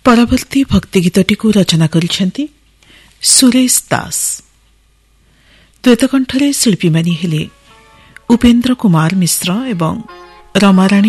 परवर्ती भक्तिगीतटी रचना करिसेंती सुरेश दास। द्वैतकंठरे शिल्पी माने हेले उपेन्द्र कुमार मिश्र एवं रमाराणी